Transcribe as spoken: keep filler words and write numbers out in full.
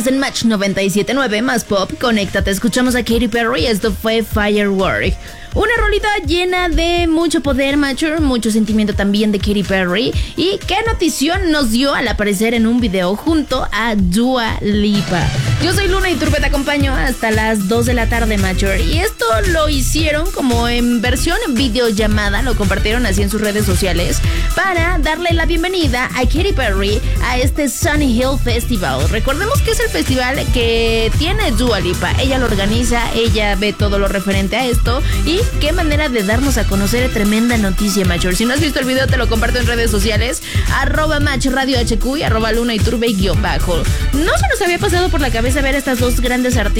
Estás en Match noventa y siete punto nueve, más pop, conéctate. Escuchamos a Katy Perry, esto fue Firework. Una rolita llena de mucho poder, macho, mucho sentimiento también de Katy Perry. Y qué notición nos dio al aparecer en un video junto a Dua Lipa. Yo soy Luna Iturbe, te acompaño hasta las dos de la tarde, macho. Y esto lo hicieron como en versión videollamada, lo compartieron así en sus redes sociales para darle la bienvenida a Katy Perry a este Sunny Hill Festival. Recordemos que es el festival que tiene Dua Lipa. Ella lo organiza, ella ve todo lo referente a esto. Y qué manera de darnos a conocer tremenda noticia, macho. Si no has visto el video, te lo comparto en redes sociales, arroba Match Radio H Q y arroba Luna Iturbe guión bajo. No se nos había pasado por la cabeza ver a estas dos grandes artistas